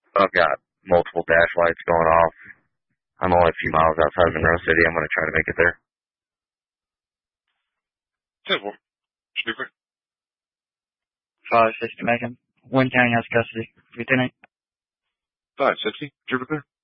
I've got multiple dash lights going off. I'm only a few miles outside of Monroe City. I'm going to try to make it there. 10-4. Super. 560 Macon. Wayne County has custody. 310-8. 560. Trooper clear.